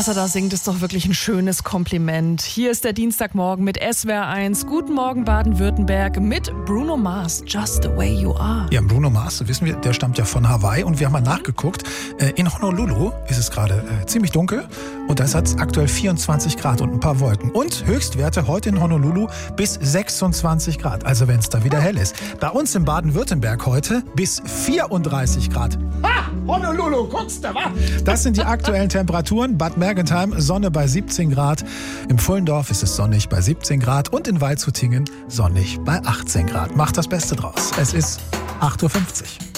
Was er da singt, ist doch wirklich ein schönes Kompliment. Hier ist der Dienstagmorgen mit SWR 1. Guten Morgen Baden-Württemberg mit Bruno Mars, Just the Way You Are. Ja, Bruno Mars, wissen wir, der stammt ja von Hawaii und wir haben mal nachgeguckt. In Honolulu ist es gerade ziemlich dunkel und da hat es aktuell 24 Grad und ein paar Wolken. Und Höchstwerte heute in Honolulu bis 26 Grad, also wenn es da wieder hell ist. Bei uns in Baden-Württemberg heute bis 34 Grad. Ha! Honolulu, guckst du, wa? Das sind die aktuellen Temperaturen. Bad Mergentheim, Sonne bei 17 Grad. Im Pfullendorf ist es sonnig bei 17 Grad und in Waldshutingen sonnig bei 18 Grad. Macht das Beste draus. Es ist 8:50 Uhr.